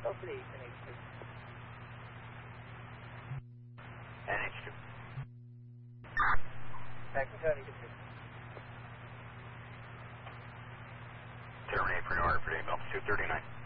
Hopefully it's NH2. back to Tony. Terminate for an order for day, Bell 239.